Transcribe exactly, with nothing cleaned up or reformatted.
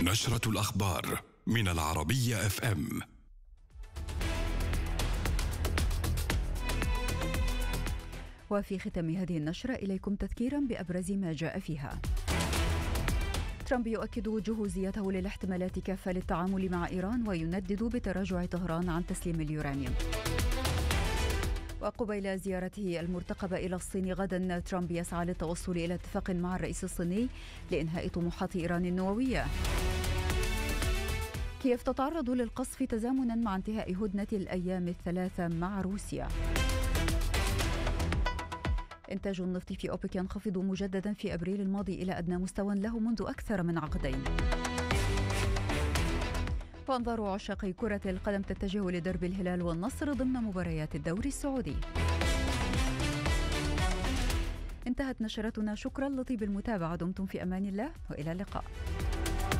نشرة الأخبار من العربية اف ام. وفي ختام هذه النشرة إليكم تذكيرا بأبرز ما جاء فيها. ترامب يؤكد جهوزيته للاحتمالات كافة للتعامل مع إيران ويندد بتراجع طهران عن تسليم اليورانيوم. وقبيل زيارته المرتقبة إلى الصين غدا، ترامب يسعى للتوصل إلى اتفاق مع الرئيس الصيني لإنهاء طموحات إيران النووية. كييف تتعرض للقصف تزامنا مع انتهاء هدنة الأيام الثلاثة مع روسيا. إنتاج النفط في أوبك ينخفض مجددا في أبريل الماضي إلى أدنى مستوى له منذ أكثر من عقدين. وأنظار عشاق كرة القدم تتجه لدرب الهلال والنصر ضمن مباريات الدوري السعودي. انتهت نشرتنا، شكرا لطيب المتابعة، دمتم في أمان الله وإلى اللقاء.